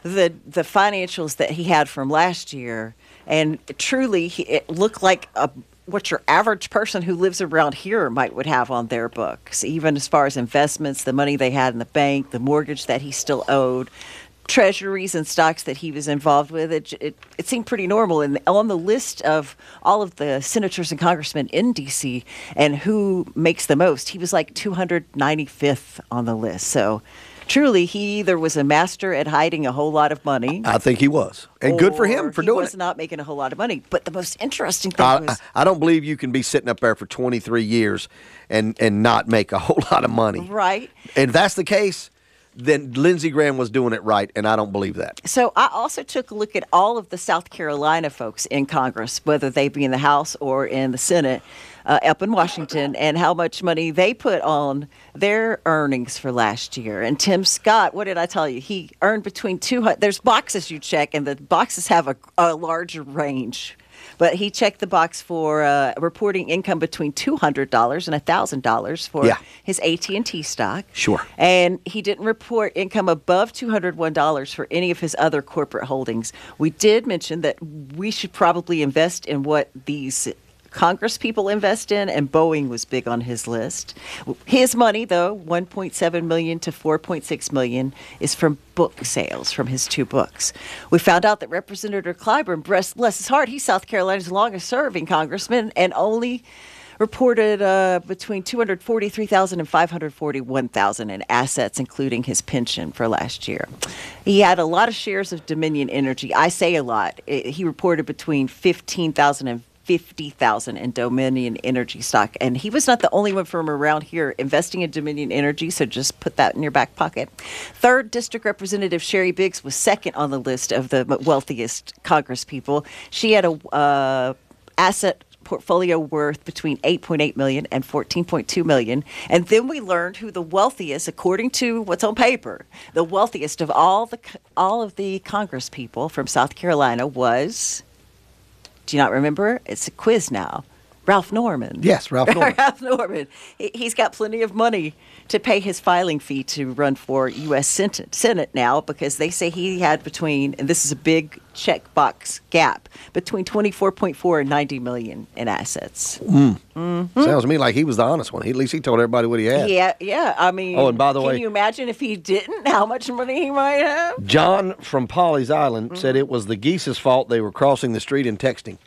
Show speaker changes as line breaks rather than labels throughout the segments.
the financials that he had from last year, and truly, it looked like what your average person who lives around here would have on their books, even as far as investments, the money they had in the bank, the mortgage that he still owed, treasuries and stocks that he was involved with. It seemed pretty normal. And on the list of all of the senators and congressmen in D.C. and who makes the most, he was like 295th on the list. So truly, he either was a master at hiding a whole lot of money.
I think he was. And good for him for doing it.
He was not making a whole lot of money. But the most interesting thing was...
I don't believe you can be sitting up there for 23 years and not make a whole lot of money.
Right.
And if that's the case, then Lindsey Graham was doing it right, and I don't believe that.
So I also took a look at all of the South Carolina folks in Congress, whether they be in the House or in the Senate, up in Washington, and how much money they put on their earnings for last year. And Tim Scott, what did I tell you? He earned between 200. There's boxes you check, and the boxes have a larger range. But he checked the box for reporting income between $200 and $1,000 for his AT&T stock.
Sure.
And he didn't report income above $201 for any of his other corporate holdings. We did mention that we should probably invest in what these Congress people invest in, and Boeing was big on his list. His money, though, $1.7 million to $4.6 million, is from book sales from his 2 books. We found out that Representative Clyburn, bless his heart, he's South Carolina's longest-serving congressman, and only reported between $243,000 and $541,000 in assets, including his pension for last year. He had a lot of shares of Dominion Energy. I say a lot. He reported between $15,000 and $50,000 in Dominion Energy stock. And he was not the only one from around here investing in Dominion Energy, so just put that in your back pocket. 3rd District Representative Sherry Biggs was second on the list of the wealthiest Congress people. She had a asset portfolio worth between $8.8 million and $14.2 million. And then we learned who the wealthiest, according to what's on paper, the wealthiest of all of the Congress people from South Carolina was... Do you not remember? It's a quiz now. Ralph Norman.
Yes, Ralph Norman.
Ralph Norman. He's got plenty of money to pay his filing fee to run for U.S. Senate now, because they say he had between, and this is a big checkbox gap, between $24.4 and $90 million in assets.
Sounds to me like he was the honest one. At least he told everybody what he had.
Yeah. I mean,
and by the way,
can you imagine if he didn't, how much money he might have?
John from Pawleys Island said it was the geese's fault they were crossing the street and texting.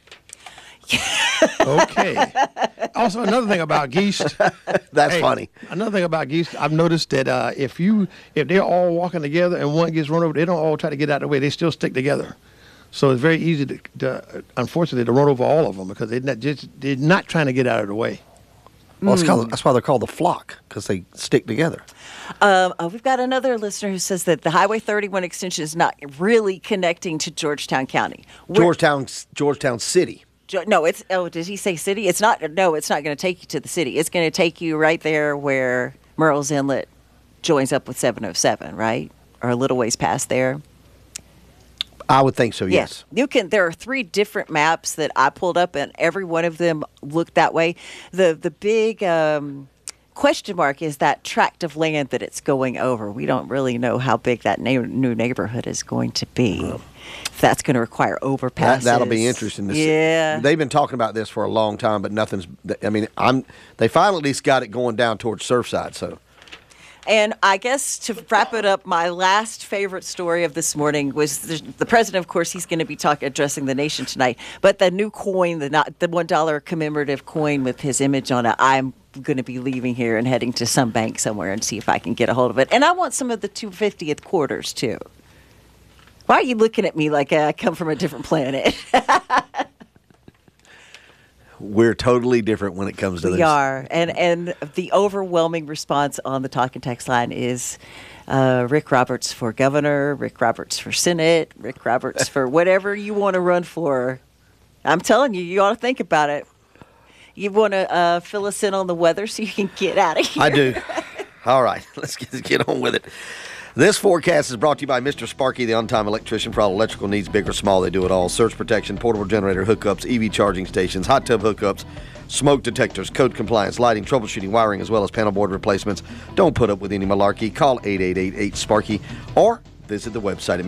Okay. Also, another thing about geese.
That's funny.
Another thing about geese, I've noticed that if they're all walking together and one gets run over, they don't all try to get out of the way. They still stick together. So it's very easy unfortunately, to run over all of them because they're not trying to get out of the way.
Well, that's why they're called the flock, because they stick together.
We've got another listener who says that the Highway 31 extension is not really connecting to Georgetown County.
Georgetown City.
No, it's. Oh, did he say city? It's not. No, it's not going to take you to the city. It's going to take you right there where Murrells Inlet joins up with 707, right? Or a little ways past there.
I would think so. Yes.
You can. There are 3 different maps that I pulled up, and every one of them looked that way. The big question mark is that tract of land that it's going over. We don't really know how big that new neighborhood is going to be. If that's going to require overpasses.
That'll be interesting to see.
Yeah.
They've been talking about this for a long time, but nothing's. I mean, they finally at least got it going down towards Surfside. So.
And I guess to wrap it up, my last favorite story of this morning was the president. Of course, he's going to be addressing the nation tonight. But the new coin, the $1 commemorative coin with his image on it, I'm going to be leaving here and heading to some bank somewhere and see if I can get a hold of it. And I want some of the 250th quarters too. Why are you looking at me like I come from a different planet?
We're totally different when it comes to this.
We are. And the overwhelming response on the talk and text line is Rick Roberts for governor, Rick Roberts for Senate, Rick Roberts for whatever you want to run for. I'm telling you, you ought to think about it. You want to fill us in on the weather so you can get out of here?
I do. All right. Let's get on with it. This forecast is brought to you by Mr. Sparky, the on-time electrician for all electrical needs, big or small. They do it all. Surge protection, portable generator hookups, EV charging stations, hot tub hookups, smoke detectors, code compliance, lighting, troubleshooting, wiring, as well as panel board replacements. Don't put up with any malarkey. Call 888-8-SPARKY or visit the website at